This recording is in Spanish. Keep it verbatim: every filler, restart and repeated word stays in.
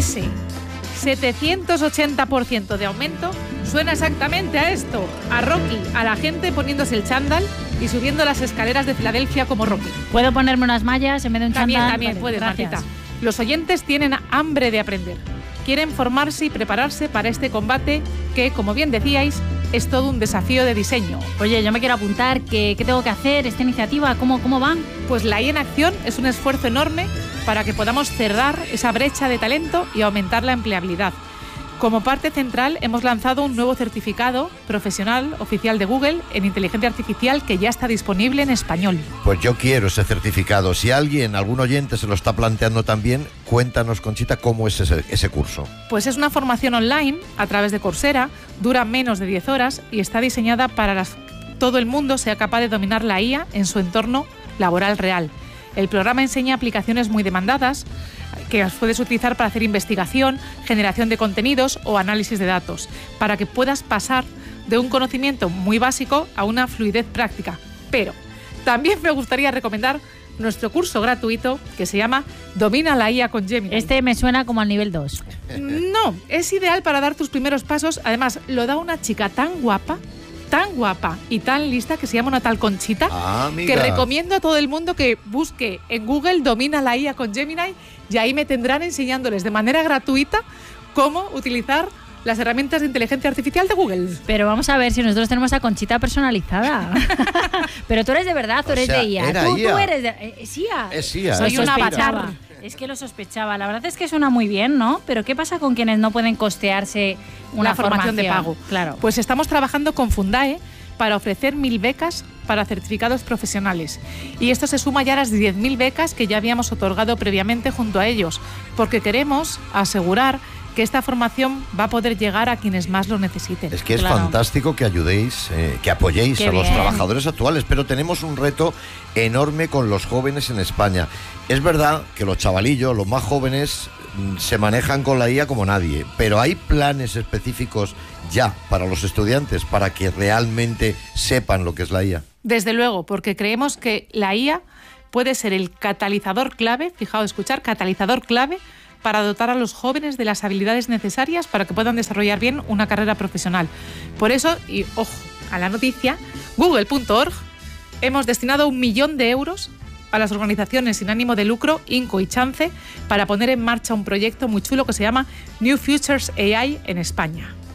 ese setecientos ochenta por ciento de aumento suena exactamente a esto, a Rocky, a la gente poniéndose el chándal y subiendo las escaleras de Filadelfia como Rocky. ¿Puedo ponerme unas mallas en vez de un También, chándal? también Vale, puedes, gracias. Martita. Los oyentes tienen hambre de aprender. Quieren formarse y prepararse para este combate que, como bien decíais, es todo un desafío de diseño. Oye, yo me quiero apuntar. ¿Qué, qué tengo que hacer? ¿Esta iniciativa? ¿Cómo, cómo va? Pues la I A en acción es un esfuerzo enorme para que podamos cerrar esa brecha de talento y aumentar la empleabilidad. Como parte central, hemos lanzado un nuevo certificado profesional oficial de Google en inteligencia artificial que ya está disponible en español. Pues yo quiero ese certificado. Si alguien, algún oyente se lo está planteando también, cuéntanos, Conchita, cómo es ese, ese curso. Pues es una formación online a través de Coursera, dura menos de diez horas y está diseñada para que todo el mundo sea capaz de dominar la I A en su entorno laboral real. El programa enseña aplicaciones muy demandadas que las puedes utilizar para hacer investigación, generación de contenidos o análisis de datos, para que puedas pasar de un conocimiento muy básico a una fluidez práctica. Pero también me gustaría recomendar nuestro curso gratuito que se llama Domina la I A con Gemini. Este me suena como al nivel dos. No, es ideal para dar tus primeros pasos. Además, lo da una chica tan guapa, tan guapa y tan lista que se llama una tal Conchita, Ah, amiga. que recomiendo a todo el mundo que busque en Google Domina la I A con Gemini y ahí me tendrán enseñándoles de manera gratuita cómo utilizar las herramientas de inteligencia artificial de Google. Pero vamos a ver si nosotros tenemos a Conchita personalizada. Pero tú eres de verdad, tú O eres sea, de I A. era Tú, I A. tú eres de... Eh, es I A. Es I A. Soy Lo un sospechaba. avatar. Es que lo sospechaba. La verdad es que suena muy bien, ¿no? Pero ¿qué pasa con quienes no pueden costearse una Una formación de pago. Claro. Pues estamos trabajando con Fundae para ofrecer mil becas para certificados profesionales. Y esto se suma ya a las diez mil becas que ya habíamos otorgado previamente junto a ellos, porque queremos asegurar que esta formación va a poder llegar a quienes más lo necesiten. Es que es Claro. fantástico que ayudéis, eh, que apoyéis Qué a los bien. trabajadores actuales, pero tenemos un reto enorme con los jóvenes en España. Es verdad que los chavalillos, los más jóvenes, mm, se manejan con la I A como nadie, pero hay planes específicos ya para los estudiantes para que realmente sepan lo que es la I A. Desde luego, porque creemos que la I A puede ser el catalizador clave, fijaos, escuchar, catalizador clave para dotar a los jóvenes de las habilidades necesarias para que puedan desarrollar bien una carrera profesional. Por eso, y ojo a la noticia, google punto org hemos destinado un millón de euros a las organizaciones sin ánimo de lucro, Inco y Chance, para poner en marcha un proyecto muy chulo que se llama New Futures A I en España.